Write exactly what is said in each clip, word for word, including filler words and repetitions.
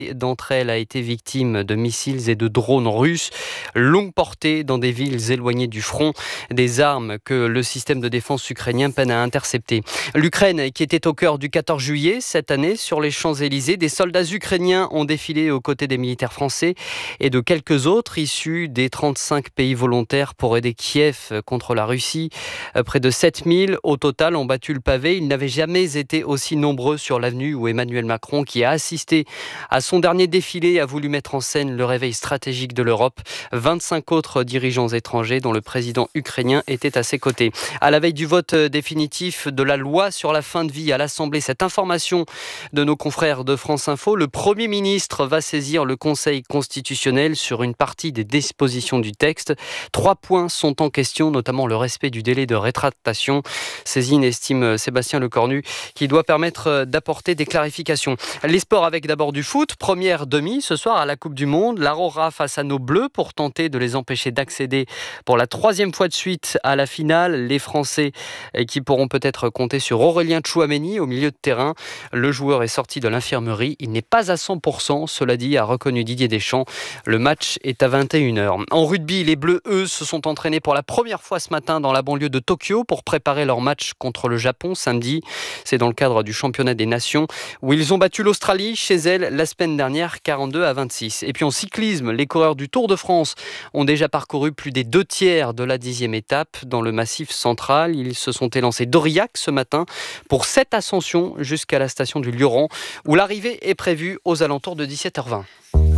d'entre elles a été victime de missiles et de drones russes. Longue portée dans des villes éloignées du front, des armes que le système de défense ukrainien peine à intercepter. L'Ukraine qui était au cœur du quatorze juillet cette année sur les Champs-Élysées, des soldats ukrainiens ont défilé aux côtés des militaires français et de quelques autres issus des trente-cinq pays volontaires pour aider Kiev contre la Russie. Près de sept mille au total ont battu le pavé. Ils n'avaient jamais été aussi nombreux sur l'avenue où Emmanuel Macron, qui a assisté à son dernier défilé, a voulu mettre en scène le réveil stratégique de l'Europe. vingt-cinq autres dirigeants étrangers dont le président ukrainien était à ses côtés. À la veille du vote définitif de la loi sur la fin de vie à l'Assemblée, cette information de nos confrères de France Info, le Premier ministre va saisir le Conseil constitutionnel sur une partie des dispositions du texte. Trois points sont en question, notamment le respect du délai de rétractation. Saisine, estime Sébastien Lecornu, qui doit permettre d'apporter des clarifications. Les sports avec d'abord du foot. Première demi ce soir à la Coupe du Monde. L'Aurora face à nos Bleus pour tenter de les empêcher d'accéder pour la troisième fois de suite à la finale. Les Français qui pourront peut-être compter sur Aurélien Tchouaméni au milieu de terrain. Le joueur est sorti de l'infirmerie. Il n'est pas à cent pour cent, cela dit, a reconnu Didier Deschamps. Le match est à vingt et une heures. En rugby, les Bleus, eux, se sont entraînés pour la première fois ce matin dans la banlieue de Tokyo pour préparer leur match contre le Japon samedi. C'est dans le cadre du championnat des nations où ils ont battu l'Australie chez elle la semaine dernière, quarante-deux à vingt-six. Et puis en cyclisme, les coureurs du Tour de France ont déjà parcouru plus des deux tiers de la dixième étape dans le massif central. Ils se sont élancés d'Aurillac ce matin pour sept ascensions jusqu'à la station du Lioran où l'arrivée est prévue aux alentours de dix-sept heures vingt.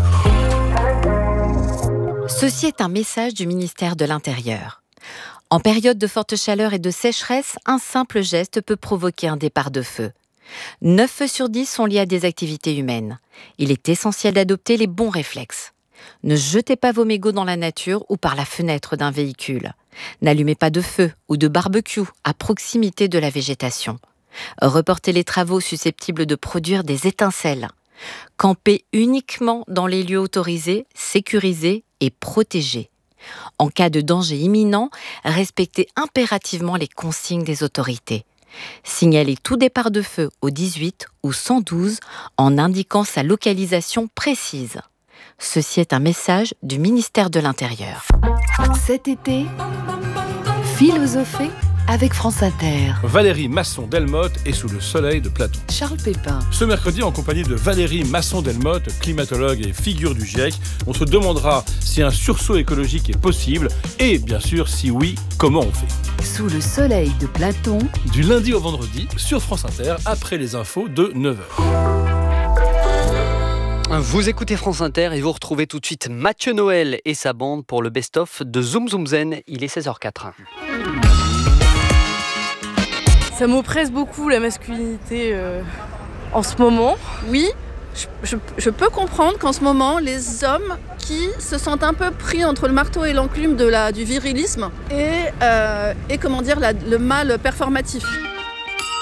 Ceci est un message du ministère de l'Intérieur. En période de forte chaleur et de sécheresse, un simple geste peut provoquer un départ de feu. neuf feux sur dix sont liés à des activités humaines. Il est essentiel d'adopter les bons réflexes. Ne jetez pas vos mégots dans la nature ou par la fenêtre d'un véhicule. N'allumez pas de feu ou de barbecue à proximité de la végétation. Reportez les travaux susceptibles de produire des étincelles. Campez uniquement dans les lieux autorisés, sécurisés et protégés. En cas de danger imminent, respectez impérativement les consignes des autorités. Signalez tout départ de feu au dix-huit ou cent douze en indiquant sa localisation précise. Ceci est un message du ministère de l'Intérieur. Cet été, philosophez avec France Inter. Valérie Masson-Delmotte est sous le soleil de Platon. Charles Pépin. Ce mercredi, en compagnie de Valérie Masson-Delmotte, climatologue et figure du GIEC, on se demandera si un sursaut écologique est possible et, bien sûr, si oui, comment on fait. Sous le soleil de Platon. Du lundi au vendredi, sur France Inter, après les infos de neuf heures. Vous écoutez France Inter et vous retrouvez tout de suite Mathieu Noël et sa bande pour le best-of de Zoom Zoom Zen. Il est seize heures quatre. Ça m'oppresse beaucoup la masculinité euh, en ce moment. Oui, je, je, je peux comprendre qu'en ce moment, les hommes qui se sentent un peu pris entre le marteau et l'enclume de la, du virilisme et, euh, et comment dire, la, le mal performatif.